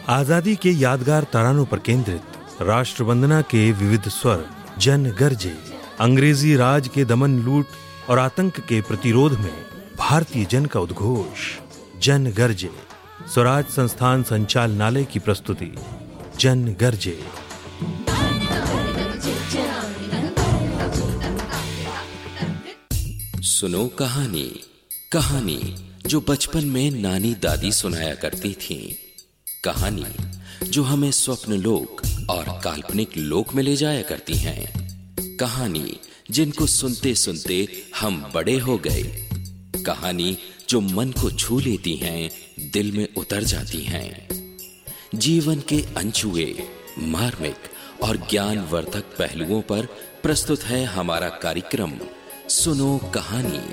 आजादी के यादगार तरानों पर केंद्रित राष्ट्र वंदना के विविध स्वर जन गर्जे। अंग्रेजी राज के दमन, लूट और आतंक के प्रतिरोध में भारतीय जन का उद्घोष जन गर्जे। स्वराज संस्थान संचालनालय की प्रस्तुति जन गर्जे। सुनो कहानी, कहानी जो बचपन में नानी दादी सुनाया करती थी। कहानी जो हमें स्वप्न लोक और काल्पनिक लोक में ले जाया करती हैं। कहानी जिनको सुनते सुनते हम बड़े हो गए। कहानी जो मन को छू लेती हैं, दिल में उतर जाती हैं। जीवन के अनछुए, मार्मिक और ज्ञानवर्धक पहलुओं पर प्रस्तुत है हमारा कार्यक्रम सुनो कहानी।